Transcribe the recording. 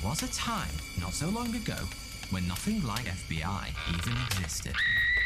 was a time, not so long ago, when nothing like FBI even existed.